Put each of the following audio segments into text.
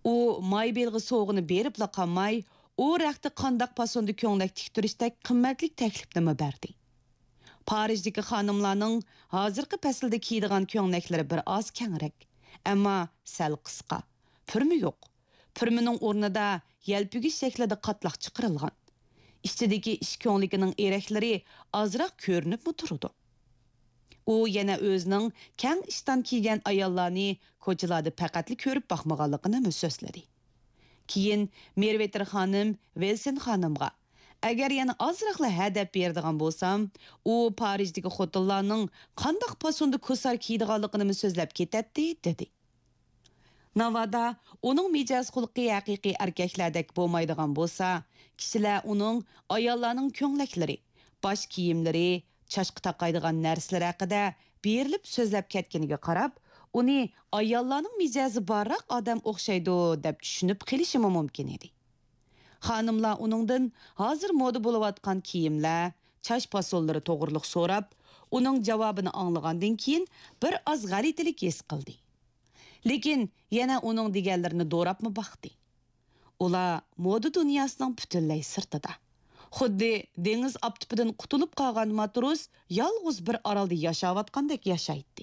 U may belgi soğugunu beripla qanmay, u raqti qandaq pasonda ko'nglik tiktirishdak qimmatlik taklifni berdi. Parijdagi xonimlarning hozirgi faslda kiydigan ko'nglaklari bir oz kengrek, ammo sal qisqa. Purmi yo'q. Purmining o'rnida yelpigish shaklida qatlaq chiqarilgan. İçidagi ish ko'ngligining eraklari ozroq ko'rinib turdi. U yana o'zining keng ishdan kiygan ayollarni ko'chalarda faqatli ko'rib boqmaganligini so'zladi. Keyin Merveter xonim Wilson xonimga agar yana ozroqla hadab beradigan bo'lsam, u Parijdagi xotinlarning qandoq pasonda ko'sar kiydiganligini so'zlab ketadi, dedi. Navada uning mijoz xulqi haqiqiy erkaklardek bo'lmaydigan bo'lsa, kishilar uning ayollarning ko'nglaklari, bosh kiyimlari, chashqi taqaydigan narsalar haqida berilib so'zlab ketganiga qarab, uni ayollarning mijozi borroq odam o'xshaydi deb tushunib qilishi mumkin edi. Xonimlar uningdan hozir moda bo'layotgan kiyimlar, chash pasollari to'g'riliq so'rab, uning javobini anglagandan keyin bir oz g'alatilik his qildi. Lekin yana uning deganlarini do'rabmi baxdi. Ular moda dunyosining butunlay sirtida. Xuddi dengiz aptipidan qutulib qolgan matros yolg'iz bir orolda yashayotgandek yashaydi.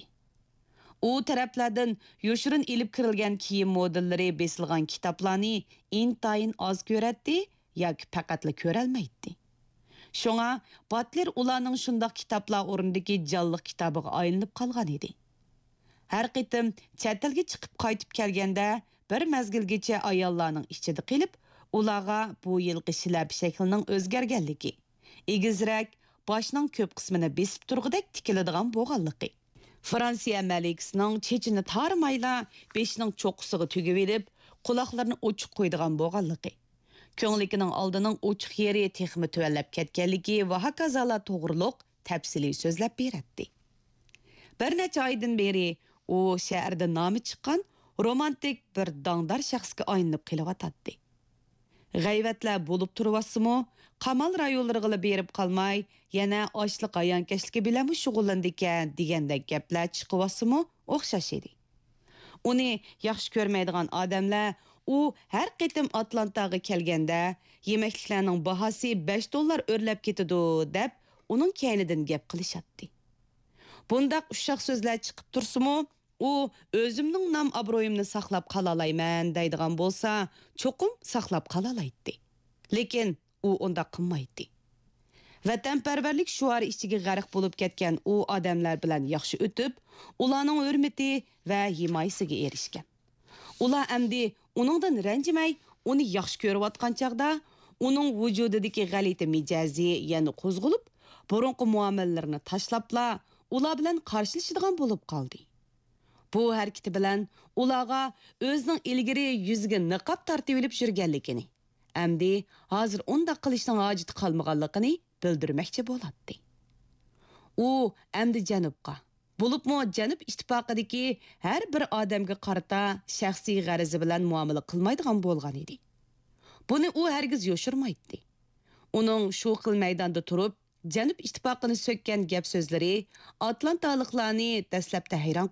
U taraflardan yoshirin ilib kirilgan kiyim modellari besilgan kitoblarni intayin oz ko'ratdi yoki faqatla ko'rolmaydi. Shunga Butler ularning shundoq kitoblar o'rnidagi jonliq kitobiga aylanib qolgan edi. Har qitim chet elga chiqib qaytib kelganda bir mezgilgacha ayollarning ichida qilib, ularga bu yilgi shilab shaklining o'zgarganligi, egizrak boshning ko'p qismini besib turg'idek tikiladigan bo'lganligi, Fransiya malikasining chechini tarmayla beshining cho'qqisiga tugib elib, quloqlarini ochiq qo'ydigan bo'lganligi, ko'ngligining oldining ochiq yeri texmi tuvallab ketganligi va hokazolar to'g'riliq tafsiliy so'zlab beradi. Bir necha oydan beri u shaharda nomi chiqqan romantik bir dangdar shaxsga aylanib qelyotdi. G'ayvatlar bo'lib turibsimi, qamal rayonlariga berib qolmay, yana ochliq ayonkashligi bilan shug'ullandikan degandek gaplar chiqyapsimi, o'xshash edi. Uni yaxshi ko'rmaydigan odamlar u har qitim Atlantaga kelganda yemekliklarning bahosi $5 o'rlab ketadi deb uning kaynidan gap qilishadi. Bundaq ushaq so'zlar chiqib tursimi, u o'zimning nom obro'yimni saqlab qolalayman deydigan bo'lsa, cho'qim saqlab qolalaydi. Lekin u unda qilmaydi. Vatanparvarlik shuari ichiga g'arq bo'lib ketgan u odamlar bilan yaxshi o'tib, ularning hurmati va himoyasiga erishgan. Ular endi uningdan ranjimay, uni yaxshi ko'rayotgan chaqda, uning vujudidagi g'alati mijozi yana qo'zg'ilib, burunqi muomalalarini tashlabla ular bilan qarshilashadigan bo'lib qoldi. Bu harakati bilan ularga o'zining ilgari yuziga niqob tortib olib yurganligini, endi hozir unda qilishning hojati qolmaganligini bildirmoqchi bo'ladi. U endi janubga, bo'libmi janub ittifoqidagi har bir odamga qarata shaxsiy g'arazi bilan muomala qilmaydigan bo'lgan edi. Buni u hargiz yoshirmaydi. Uning shu xil maydonda turib Janub ittifoqini sökkan gap so'zlari Atlantaliklarni dastlabda hayron